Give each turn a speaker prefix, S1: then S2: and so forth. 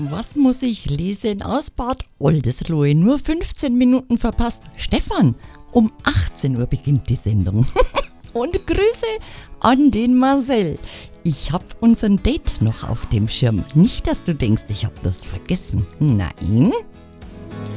S1: Was muss ich lesen aus Bad Oldesloe? Nur 15 Minuten verpasst. Stefan, um 18 Uhr beginnt die Sendung. Und Grüße an den Marcel. Ich hab unseren Date noch auf dem Schirm. Nicht, dass du denkst, ich hab das vergessen. Nein,